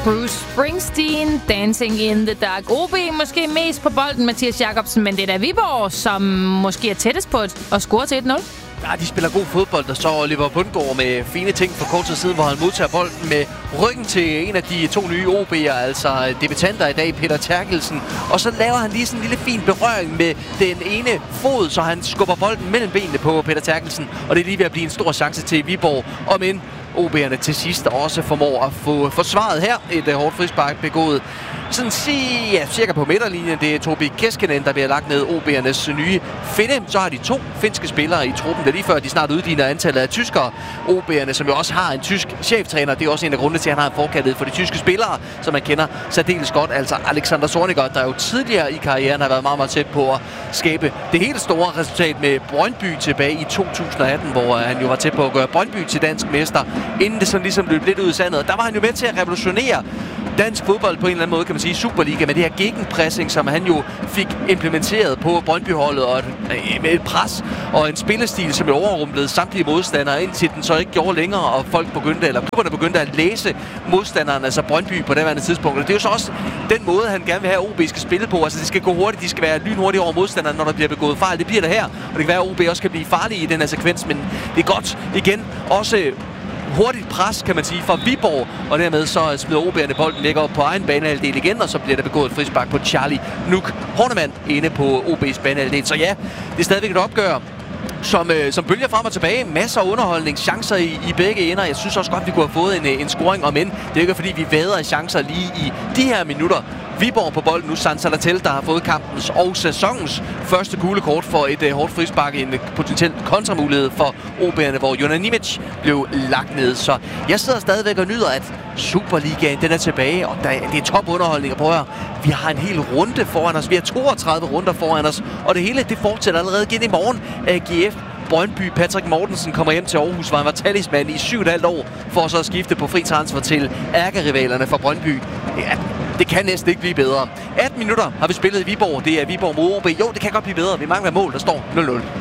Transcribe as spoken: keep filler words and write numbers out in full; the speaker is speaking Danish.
Bruce Springsteen, Dancing in the Dark. O B måske mest på bolden, Mathias Jacobsen, men det er da Viborg, som måske er tættest på at, at score til et nul. Ja, de spiller god fodbold, der står Oliver Bundgaard med fine ting for kort tid siden, hvor han modtager bolden med ryggen til en af de to nye O B'er, altså debutanter i dag, Peter Terkelsen. Og så laver han lige sådan en lille fin berøring med den ene fod, så han skubber bolden mellem benene på Peter Terkelsen. Og det er lige ved at blive en stor chance til Viborg, om end O B'erne til sidst også formår at få forsvaret her. Et uh, hårdt frispark begået sådan sige, ja, cirka på midterlinjen. Det er Tobi Keskinen, der bliver lagt ned O B'ernes nye finde. Så har de to finske spillere i truppen. Det er lige før, de snart udligner antallet af tyskere. O B'erne, som jo også har en tysk cheftræner. Det er også en af grundene til, at han har en forkærlighed for de tyske spillere, som man kender særdeles godt. Altså Alexander Zorniger, der jo tidligere i karrieren har været meget, meget tæt på at skabe det helt store resultat med Brøndby tilbage i to tusind og atten, hvor han jo var tæt på at gøre Brøndby til dansk mester, inden det sådan ligesom løb lidt ud i sandet. Der var han jo med til at revolutionere dansk fodbold på en eller anden måde, kan man sige, Superliga, med det her gegenpressing, som han jo fik implementeret på Brøndby-holdet, og et, med et pres og en spillestil, som jo overrumplede samtlige modstandere, indtil den så ikke gjorde længere, og folk begyndte, eller klubberne begyndte at læse modstanderen, altså Brøndby på det tidspunkt. Og det er jo så også den måde, han gerne vil have, at O B skal spille på. Altså, det skal gå hurtigt, de skal være lynhurtige over modstanderen, når der bliver begået fejl. Det bliver der her, og det kan være, at O B også kan blive farlige i den her sekvens, men det er godt igen også hurtigt pres, kan man sige, fra Viborg, og dermed så smider O B'erne bolden, ligger op på egen banehalvdel igen, og så bliver der begået et frispark på Charlie Nuk Hornemann inde på O B's banehalvdel. Så ja, det er stadigvæk et opgør, som, øh, som bølger frem og tilbage. Masser af underholdning, chancer i, i begge ender. Jeg synes også godt, vi kunne have fået en, en scoring, om end det er ikke fordi, vi vader i chancer lige i de her minutter. Viborg på bolden nu, San Salatel, der har fået kampens og sæsonens første gule kort for et uh, hårdt frispark, en potentielt kontramulighed for O B'erne, hvor Jona Nimic blev lagt ned. Så jeg sidder stadigvæk og nyder, at Superligaen den er tilbage, og der, det er topunderholdning. Prøv at høre, vi har en hel runde foran os, vi har toogtredive runder foran os, og det hele det fortsætter allerede igen i morgen. A G F Brøndby, Patrick Mortensen kommer hjem til Aarhus, hvor han var talisman i syv og et halvt år, for så at skifte på fri transfer til ærkerivalerne fra Brøndby. Ja, det kan næsten ikke blive bedre. atten minutter har vi spillet i Viborg. Det er Viborg mod O B. Jo, det kan godt blive bedre. Vi mangler mål, der står nul nul.